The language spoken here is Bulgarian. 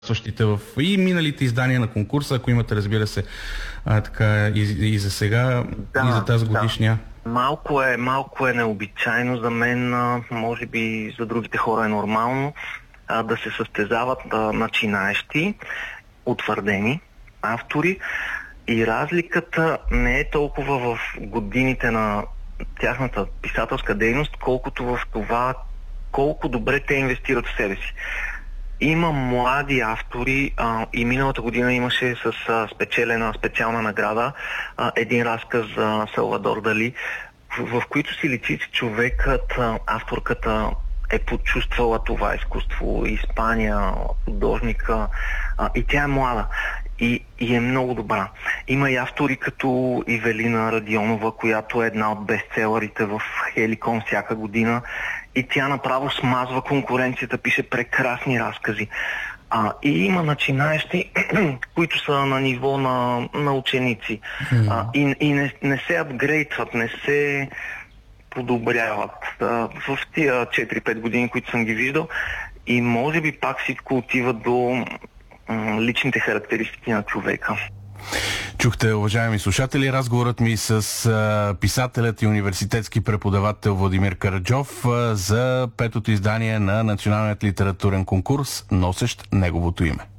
участващите в и миналите издания на конкурса, ако имате, разбира се, така и за сега, и за тази годишния. Да. Малко е необичайно за мен, може би за другите хора е нормално да се състезават начинаещи, утвърдени автори, и разликата не е толкова в годините на тяхната писателска дейност, колкото в това колко добре те инвестират в себе си. Има млади автори и миналата година имаше с спечелена специална награда един разказ за Салвадор Дали, в които си личи, че човекът, авторката е почувствала това изкуство, Испания, художника, и тя е млада. И е много добра. Има и автори като Ивелина Радионова, която е една от бестселърите в Хеликон всяка година, и тя направо смазва конкуренцията, пише прекрасни разкази. И има начинаещи, които са на ниво на ученици. И не се апгрейдват, не се подобряват. В тия 4-5 години, които съм ги виждал, и може би пак всичко отива до личните характеристики на човека. Чухте, уважаеми слушатели, разговорът ми с писателят и университетски преподавател Владимир Караджов за 5-то издание на Националният литературен конкурс, носещ неговото име.